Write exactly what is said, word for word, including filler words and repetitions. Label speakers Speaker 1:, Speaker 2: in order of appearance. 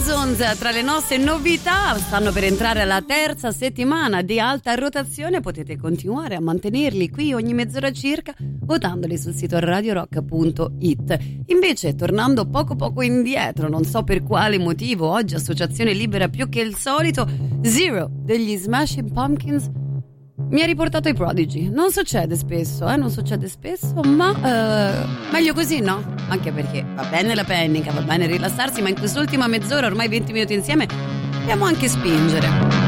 Speaker 1: Horizons tra le nostre novità. Stanno per entrare alla terza settimana di alta rotazione. Potete continuare a mantenerli qui ogni mezz'ora circa votandoli sul sito radio rock punto it. Invece, tornando poco poco indietro, non so per quale motivo, oggi associazione libera più che il solito, Zero degli Smashing Pumpkins mi ha riportato ai Prodigy. Non succede spesso, eh, non succede spesso, ma eh, meglio così, no? Anche perché va bene la pennica, va bene rilassarsi, ma in quest'ultima mezz'ora, ormai venti minuti insieme, dobbiamo anche spingere.